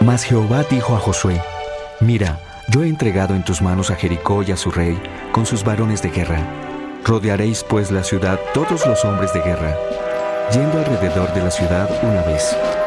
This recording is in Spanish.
Mas Jehová dijo a Josué: Mira, yo he entregado en tus manos a Jericó y a su rey, con sus varones de guerra. Rodearéis pues la ciudad todos los hombres de guerra, yendo alrededor de la ciudad una vez.